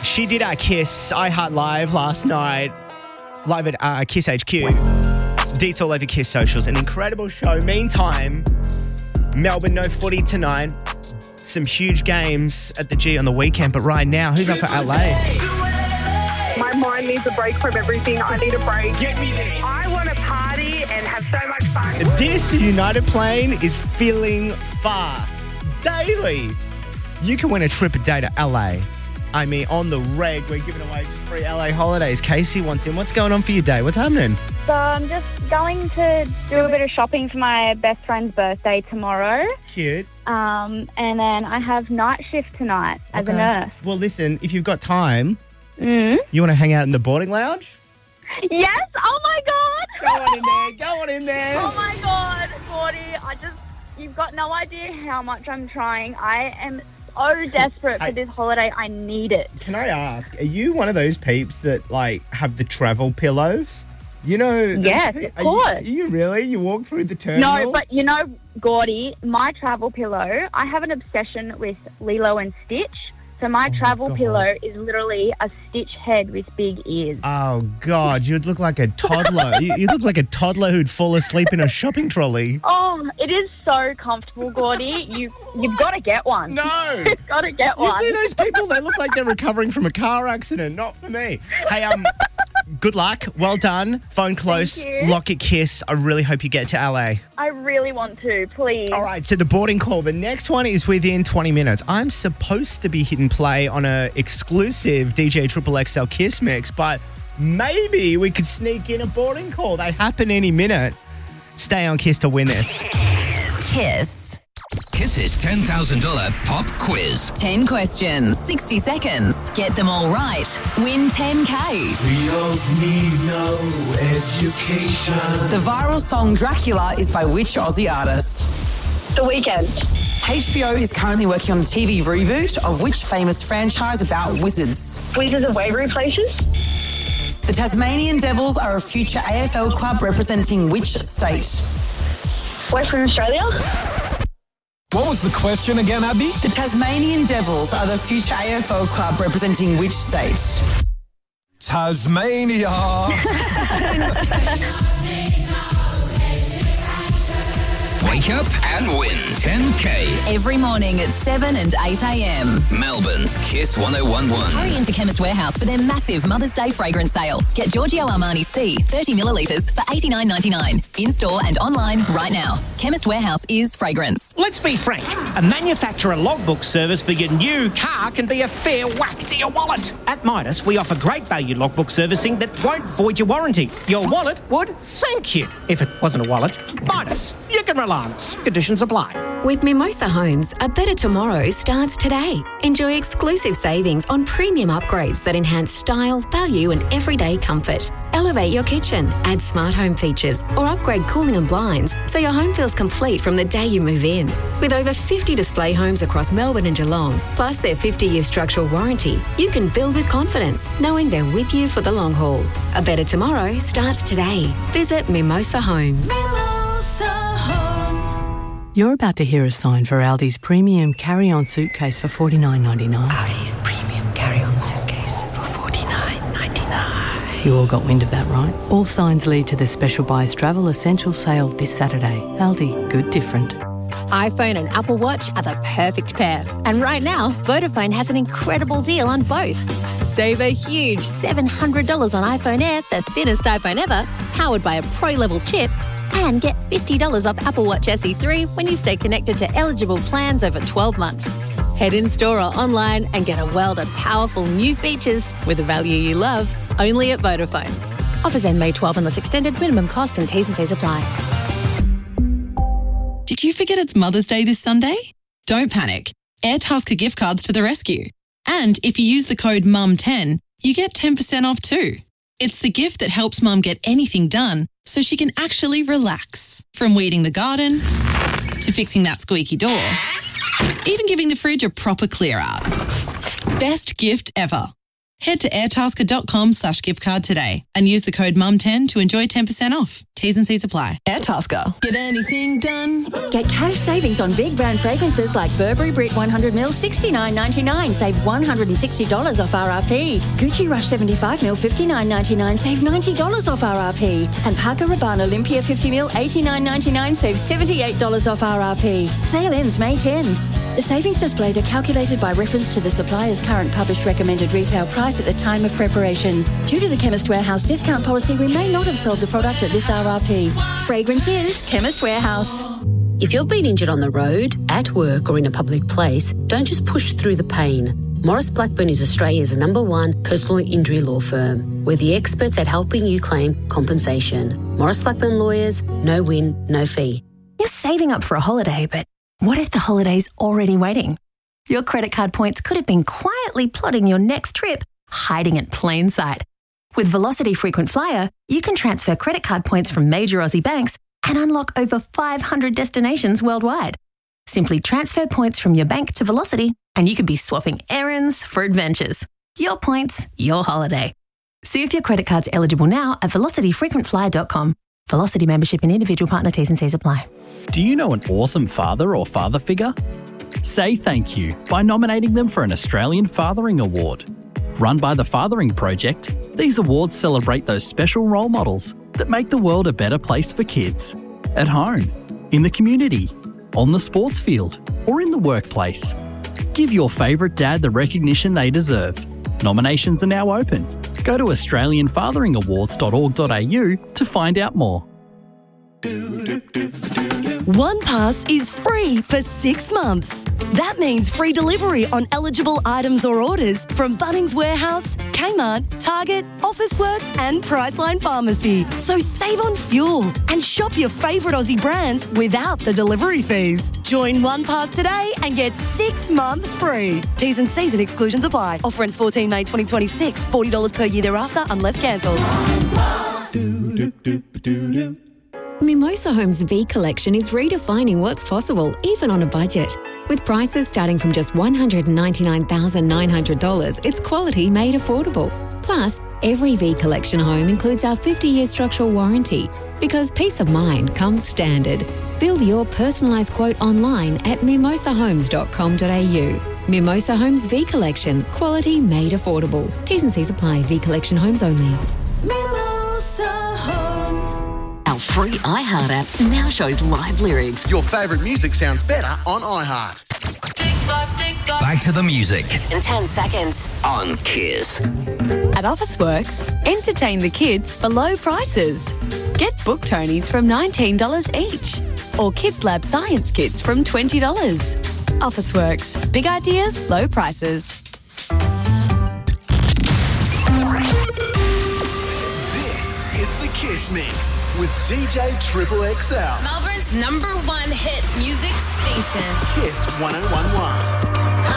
She did our Kiss iHeart Live last night, live at Kiss HQ. Deets all over Kiss socials. An incredible show. Meantime, Melbourne, no footy tonight. Some huge games at the G on the weekend. But right now, who's up for LA? My mind needs a break from everything. I need a break. Get me there. I want to party and have so much fun. This United plane is filling fast. Daily. You can win a trip a day to LA. I mean, on the reg, we're giving away free LA holidays. Casey wants in. What's going on for your day? What's happening? So I'm just going to do a bit of shopping for my best friend's birthday tomorrow. Cute. And then I have night shift tonight as a nurse. Well, listen, if you've got time, Mm. you want to hang out in the boarding lounge? Yes! Oh, my God! Go on in there. Go on in there. Oh, my God, Gordy. You've got no idea how much I'm trying. I am so desperate for this holiday. I need it. Can I ask, are you one of those peeps that, like, have the travel pillows? You know... Yes, of course. Are you really? You walk through the terminal? No, but you know, Gordy, my travel pillow, I have an obsession with Lilo and Stitch. So my travel pillow is literally a Stitch head with big ears. Oh, God, you'd look like a toddler. you look like a toddler who'd fall asleep in a shopping trolley. Oh, it is so comfortable, Gordy. You've got to get one. No. You've got to get one. You see those people? They look like they're recovering from a car accident. Not for me. Hey, good luck. Well done. Phone close. Thank you. Lock it, kiss. I really hope you get to LA. I really want to, please. All right, so the boarding call. The next one is within 20 minutes. I'm supposed to be hitting play on an exclusive DJ Triple XL Kiss mix, but maybe we could sneak in a boarding call. They happen any minute. Stay on Kiss to win this. Kiss. Kiss's $10,000 pop quiz. 10 questions, 60 seconds. Get them all right. Win 10K. We don't need no education. The viral song Dracula is by which Aussie artist? The Weekend. HBO is currently working on a TV reboot of which famous franchise about wizards? Wizards of Waverly Places. The Tasmanian Devils are a future AFL club representing which state? Western Australia. What was the question again, Abby? The Tasmanian Devils are the future AFL club representing which state? Tasmania. Wake up and win 10K. Every morning at 7 and 8 a.m. Melbourne's Kiss 1011. Hurry into Chemist Warehouse for their massive Mother's Day fragrance sale. Get Giorgio Armani C 30 millilitres for $89.99. In-store and online right now. Chemist Warehouse is fragrance. Let's be frank. A manufacturer logbook service for your new car can be a fair whack to your wallet. At Midas, we offer great value logbook servicing that won't void your warranty. Your wallet would thank you. If it wasn't a wallet, Midas. You can rely on us. Conditions apply. With Mimosa Homes, a better tomorrow starts today. Enjoy exclusive savings on premium upgrades that enhance style, value and everyday comfort. Elevate your kitchen, add smart home features or upgrade cooling and blinds so your home feels complete from the day you move in. With over 50 display homes across Melbourne and Geelong, plus their 50-year structural warranty, you can build with confidence knowing they're with you for the long haul. A better tomorrow starts today. Visit Mimosa Homes. You're about to hear a sign for Aldi's premium carry-on suitcase for $49.99. Aldi's premium carry-on suitcase for $49.99. You all got wind of that, right? All signs lead to the Special Buys Travel Essential sale this Saturday. Aldi, good different. iPhone and Apple Watch are the perfect pair. And right now, Vodafone has an incredible deal on both. Save a huge $700 on iPhone Air, the thinnest iPhone ever, powered by a pro-level chip, and get $50 off Apple Watch SE3 when you stay connected to eligible plans over 12 months. Head in store or online and get a world of powerful new features with the value you love, only at Vodafone. Offers end May 12 unless extended. Minimum cost and T's and C's apply. Did you forget it's Mother's Day this Sunday? Don't panic. Airtasker gift cards to the rescue. And if you use the code MUM10, you get 10% off too. It's the gift that helps Mum get anything done so she can actually relax. From weeding the garden to fixing that squeaky door, even giving the fridge a proper clear out. Best gift ever. Head to airtasker.com/gift card today and use the code MUM10 to enjoy 10% off. T's and C's apply. Airtasker. Get anything done? Get cash savings on big brand fragrances like Burberry Brit 100ml $69.99. Save $160 off RRP. Gucci Rush 75ml $59.99. Save $90 off RRP. And Parker Rabanne Olympia 50ml $89.99. Save $78 off RRP. Sale ends May 10. The savings displayed are calculated by reference to the supplier's current published recommended retail price at the time of preparation. Due to the Chemist Warehouse discount policy, we may not have sold the product at this RRP. Fragrance is Chemist Warehouse. If you've been injured on the road, at work or in a public place, don't just push through the pain. Morris Blackburn is Australia's #1 personal injury law firm. We're the experts at helping you claim compensation. Morris Blackburn Lawyers, no win, no fee. You're saving up for a holiday, but what if the holiday's already waiting? Your credit card points could have been quietly plotting your next trip, hiding in plain sight. With Velocity Frequent Flyer, you can transfer credit card points from major Aussie banks and unlock over 500 destinations worldwide. Simply transfer points from your bank to Velocity and you could be swapping errands for adventures. Your points, your holiday. See if your credit card's eligible now at velocityfrequentflyer.com. Velocity membership and individual partner T's and C's apply. Do you know an awesome father or father figure? Say thank you by nominating them for an Australian Fathering Award. Run by the Fathering Project, these awards celebrate those special role models that make the world a better place for kids. At home, in the community, on the sports field, or in the workplace. Give your favourite dad the recognition they deserve. Nominations are now open. Go to australianfatheringawards.org.au to find out more. OnePass is free for 6 months. That means free delivery on eligible items or orders from Bunnings Warehouse, Kmart, Target, Officeworks and Priceline Pharmacy. So save on fuel and shop your favourite Aussie brands without the delivery fees. Join OnePass today and get 6 months free. T's and C's and exclusions apply. Offer ends 14 May 2026. $40 per year thereafter unless cancelled. Mimosa Homes V Collection is redefining what's possible, even on a budget. With prices starting from just $199,900, it's quality made affordable. Plus, every V Collection home includes our 50-year structural warranty, because peace of mind comes standard. Build your personalised quote online at mimosahomes.com.au. Mimosa Homes V Collection, quality made affordable. T's and C's apply. V Collection homes only. Mimosa Homes. Our free iHeart app now shows live lyrics. Your favourite music sounds better on iHeart. Back to the music In 10 seconds. on Kiss. At Officeworks, entertain the kids for low prices. Get book Tonys from $19 each, or Kids Lab Science Kits from $20. Officeworks, big ideas, low prices. This is the Kiss Mix with DJ Triple XL. Melbourne's #1 hit music station. Kiss 1011.